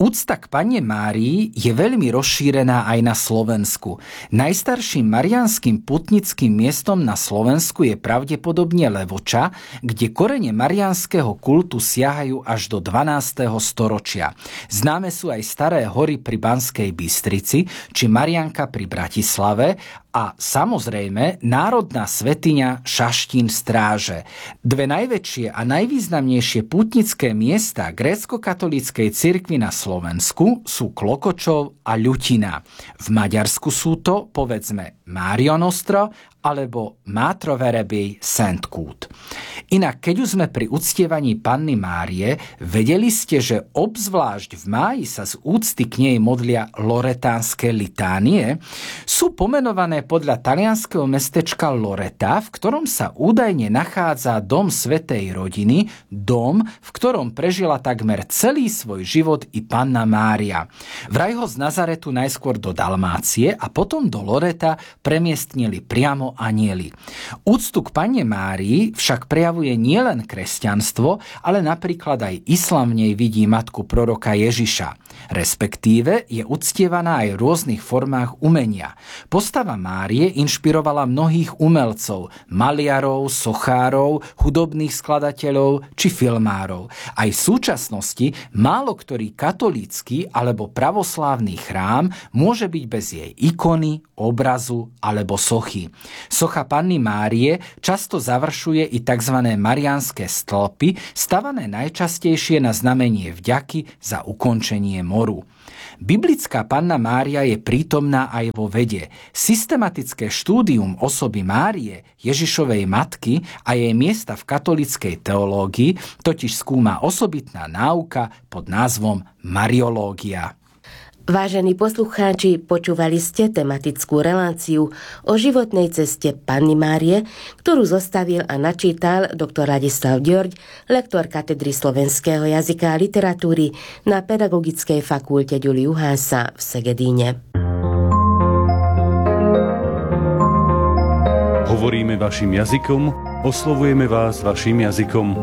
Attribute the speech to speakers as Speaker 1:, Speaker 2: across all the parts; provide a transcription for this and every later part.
Speaker 1: Úcta k Panne Márii je veľmi rozšírená aj na Slovensku. Najstarším mariánskym putnickým miestom na Slovensku je pravdepodobne Levoča, kde korene mariánskeho kultu siahajú až do 12. storočia. Známe sú aj staré hory pri Banskej Bystrici či Marianka pri Bratislave a samozrejme národná svätyňa Šaštín Stráže. Dve najväčšie a najvýznamnejšie pútnické miesta grécko-katolíckej cirkvi na Slovensku sú Klokočov a Ľutina. V Maďarsku sú to, povedzme, Márionostro alebo Mátroverebej Szentkút. Inak, keď už sme pri uctievaní Panny Márie, vedeli ste, že obzvlášť v máji sa z úcty k nej modlia loretánske litánie? Sú pomenované podľa talianskeho mestečka Loreta, v ktorom sa údajne nachádza dom svätej rodiny, dom, v ktorom prežila takmer celý svoj život i Panna Mária. Vraj ho z Nazaretu najskôr do Dalmácie a potom do Loreta premiestnili priamo anjeli. Úctu k Panne Márii však prejavuje nielen kresťanstvo, ale napríklad aj islám v nej vidí matku proroka Ježiša. Respektíve je uctievaná aj v rôznych formách umenia. Postava Márie inšpirovala mnohých umelcov, maliarov, sochárov, hudobných skladateľov či filmárov. Aj v súčasnosti málo ktorý katolícky alebo pravoslávny chrám môže byť bez jej ikony, obrazu alebo sochy. Socha Panny Márie často završuje i tzv. Mariánske stĺpy, stavané najčastejšie na znamenie vďaky za ukončenie moru. Biblická Panna Mária je prítomná aj vo vede. Systematické štúdium osoby Márie, Ježišovej matky a jej miesta v katolíckej teológii totiž skúma osobitná náuka pod názvom Mariológia.
Speaker 2: Vážení poslucháči, počúvali ste tematickú reláciu o životnej ceste Panny Márie, ktorú zostavil a načítal dr. Ladislav Ďorď, lektor katedry slovenského jazyka a literatúry na Pedagogickej fakulte Juliu Haasa v Segedíne.
Speaker 3: Hovoríme vašim jazykom, oslovujeme vás vašim jazykom.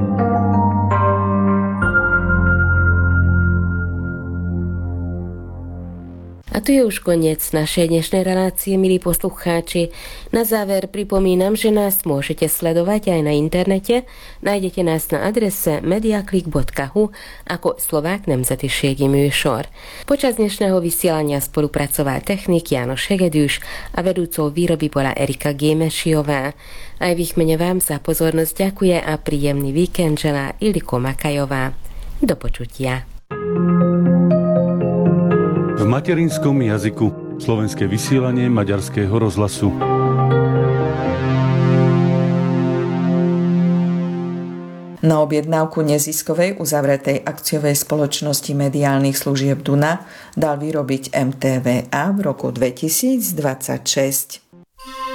Speaker 2: A tu je už koniec našej dnešnej relácie, milí poslucháči. Na záver pripomínam, že nás môžete sledovať aj na internete. Nájdete nás na adrese mediaklik.hu ako Slovák nemzetiségi műsor. Počas dnešného vysielania spolupracoval technik János Hegedűs a vedúcou výroby bola Erika Gémesiová. Aj v ich mene vám za pozornosť ďakuje a príjemný víkend želá Iliko Makajová. Do počutia.
Speaker 3: V materinskom jazyku slovenské vysielanie Maďarského rozhlasu.
Speaker 4: Na objednávku neziskovej uzavretej akciovej spoločnosti mediálnych služieb Duna dal vyrobiť MTVA v roku 2026.